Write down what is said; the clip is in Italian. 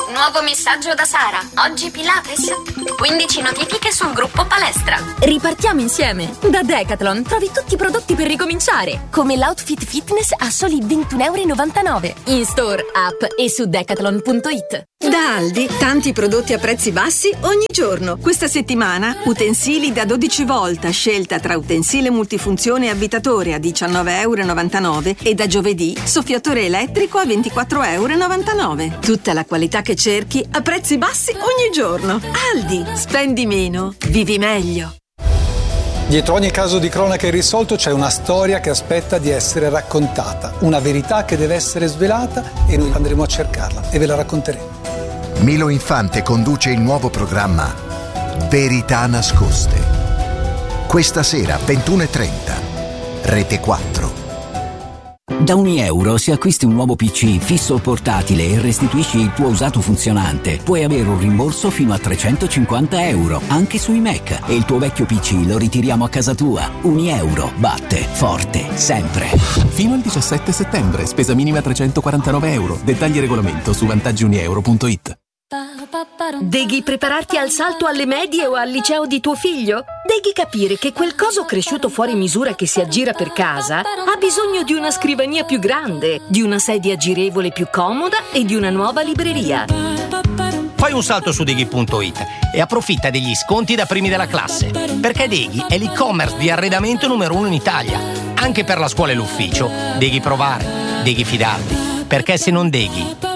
Nuovo messaggio da Sara. Oggi Pilates. 15 notifiche sul gruppo palestra. Ripartiamo insieme. Da Decathlon trovi tutti i prodotti per ricominciare, come l'outfit fitness a soli €21,99. In store, app e su decathlon.it. Da Aldi, tanti prodotti a prezzi bassi ogni giorno. Questa settimana, utensili da 12 volt, scelta tra utensile multifunzione e avvitatore a €19,99 e da giovedì, soffiatore elettrico a €24,99. Tutta la qualità che cerchi a prezzi bassi ogni giorno. Aldi, spendi meno, vivi meglio. Dietro ogni caso di cronaca irrisolto c'è una storia che aspetta di essere raccontata, una verità che deve essere svelata e noi andremo a cercarla e ve la racconteremo. Milo Infante conduce il nuovo programma Verità nascoste. Questa sera 21:30, Rete 4. Da €1 se acquisti un nuovo PC fisso o portatile e restituisci il tuo usato funzionante, puoi avere un rimborso fino a €350 anche sui Mac, e il tuo vecchio PC lo ritiriamo a casa tua. €1 batte forte sempre. Fino al 17 settembre, spesa minima €349. Dettagli e regolamento su vantaggiunieuro.it. Deghi prepararti al salto alle medie o al liceo di tuo figlio? Deghi capire che quel coso cresciuto fuori misura che si aggira per casa ha bisogno di una scrivania più grande, di una sedia girevole più comoda e di una nuova libreria. Fai un salto su Deghi.it e approfitta degli sconti da primi della classe, perché Deghi è l'e-commerce di arredamento numero 1 in Italia. Anche per la scuola e l'ufficio, Deghi provare, Deghi fidarti, perché se non Deghi